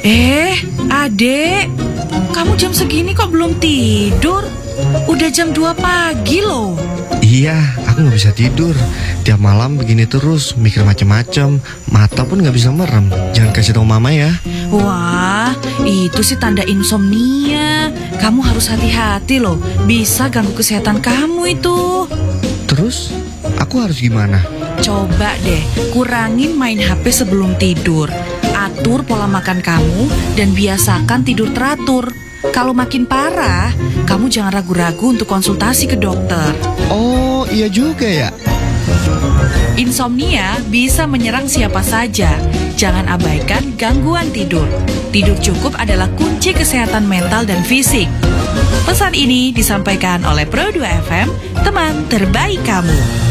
Adek, kamu jam segini kok belum tidur? Udah jam 2 pagi loh. Iya, aku gak bisa tidur. Tiap malam begini terus, mikir macem-macem. Mata pun gak bisa merem. Jangan kasih tahu mama ya. Wah, itu sih tanda insomnia. Kamu harus hati-hati loh, bisa ganggu kesehatan kamu itu. Terus, aku harus gimana? Coba deh, kurangin main HP sebelum tidur. Atur pola makan kamu dan biasakan tidur teratur. Kalau makin parah, kamu jangan ragu-ragu untuk konsultasi ke dokter. Oh, iya juga ya. Insomnia bisa menyerang siapa saja. Jangan abaikan gangguan tidur. Tidur cukup adalah kunci kesehatan mental dan fisik. Pesan ini disampaikan oleh Pro 2 FM, teman terbaik kamu.